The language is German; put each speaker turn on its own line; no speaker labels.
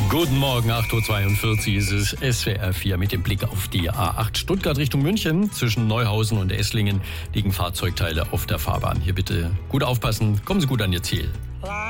Guten Morgen, 8.42 Uhr ist es SWR 4 mit dem Blick auf die A8 Stuttgart Richtung München. Zwischen Neuhausen und Esslingen liegen Fahrzeugteile auf der Fahrbahn. Hier bitte gut aufpassen, kommen Sie gut an Ihr Ziel.